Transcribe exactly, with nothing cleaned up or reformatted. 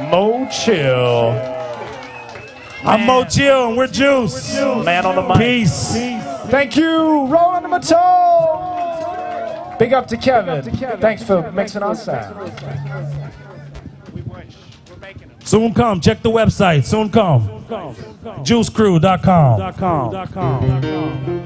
Mo Chill. I'm Mo Chill, and we're Juice. Man on the mic. Peace. Thank you, Roland the Matone. Big up to Kevin. Thanks for mixing our sound. Soon come. Check the website. Soon come. juice crew dot com.